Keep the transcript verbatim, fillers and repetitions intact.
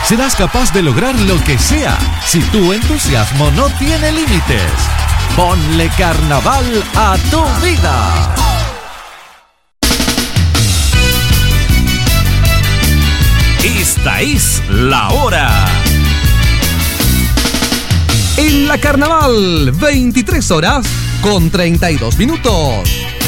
serás capaz de lograr lo que sea si tu entusiasmo no tiene límites. Ponle carnaval a tu vida. Esta es la hora. En la Carnaval, veintitrés horas con treinta y dos minutos.